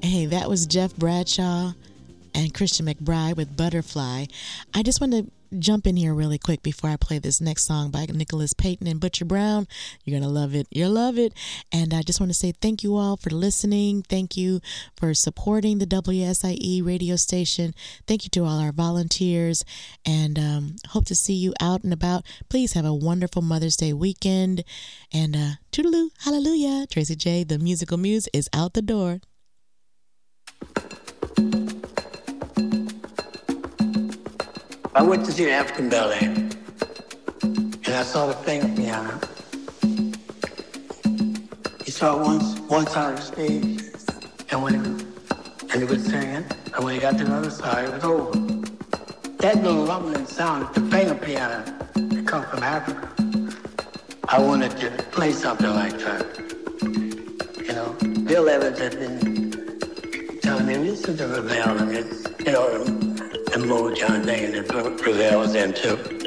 Hey, that was Jeff Bradshaw and Christian McBride with Butterfly. I just want to jump in here really quick before I play this next song by Nicholas Payton and Butcher Brown. You're going to love it. You'll love it. And I just want to say thank you all for listening. Thank you for supporting the WSIE radio station. Thank you to all our volunteers, and hope to see you out and about. Please have a wonderful Mother's Day weekend. And toodaloo, hallelujah. Tracy J, the musical muse, is out the door. I went to see the African Ballet, and I saw the finger piano. He saw it one side of the stage, and he was singing, and when he got to the other side, it was over. That little rumbling sound, the finger piano, that comes from Africa. I wanted to play something like that. You know, Bill Evans had been telling me, listen to Ravel, and it's, you know, and Motown thing, and Ravel was in too.